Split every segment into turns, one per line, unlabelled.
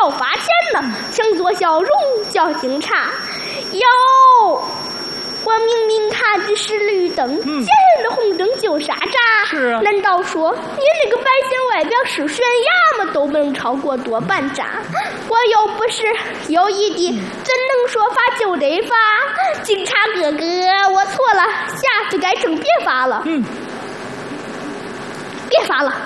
要罚钱呢，强作笑容叫警察。哟，我明明看的是绿灯，见了红灯就刹闸。
是啊，
难道说你那个白线外表是悬崖吗？都不能超过多半闸。我又不是有意的，怎能说罚就得罚？警察哥哥，我错了，下次改成别罚了。别罚了，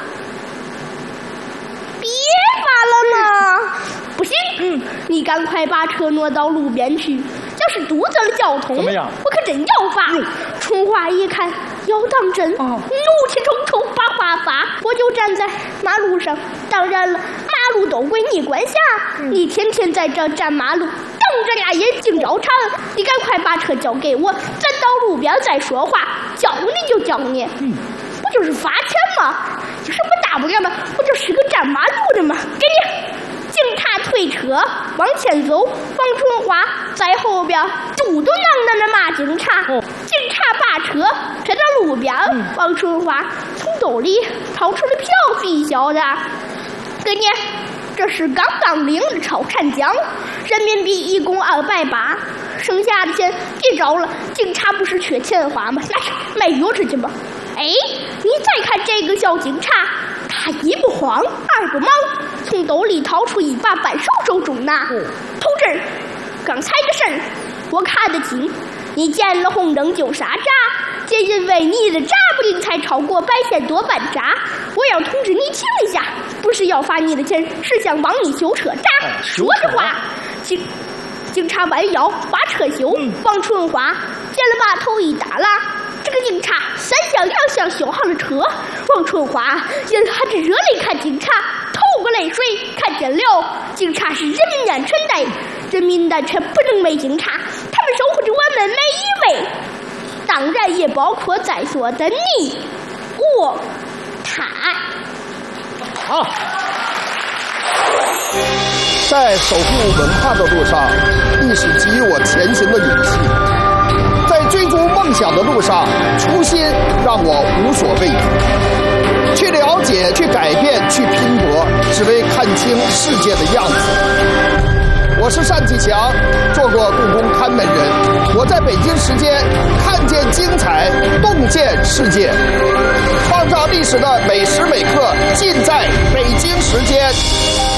别罚了嘛！不行，你赶快把车挪到路边去。要是堵塞了交通，
怎么样？
我可真要罚！春花一看要当真，怒气冲冲，罚！我就站在马路上。当然了，马路都归你管辖，你天天在这占马路，瞪着俩眼睛找茬。你赶快把车交给我，咱到路边再说话。教你就教你，不就是罚钱吗？有什么大不了吗？我就是个占马路的嘛，给你。警察推车往前走，王春华在后边嘟嘟囔囔的骂警察。警察把车推到路边，王春华从兜里掏出了票币，小子，给你，这是刚刚领的超产奖，人民币一共280，剩下的钱别找了。警察不是缺钱花吗？来，买药吃去吧。哎，你再看这个小警察，他一不慌二不忙，从兜里掏出一把扳手手中拿。同志，刚才的事儿我看得清，你见了红灯就刹闸，皆因为你的闸不灵才超过白线多半闸。我要通知你停一下，不是要罚你的钱，是想帮你修车闸。说着话，警察弯腰把车修。王春华见了把头一耷拉，这个警察三项两项修好了车。王春华也含着热泪看警察，透过泪水看见了警察是人民的存在，人民的却不能没警察，他们守护着我们每一位，当然也包括在座的你我他。
好，
在守护文化的路上，历史给予我前行的勇气；在追逐梦想的路上，初心让我无所畏惧。去了解，去改变，去拼搏，只为看清世界的样子。我是单霁翔，做过故宫看门人。我在北京时间看见精彩，洞见世界，创造历史的每时每刻，尽在北京时间。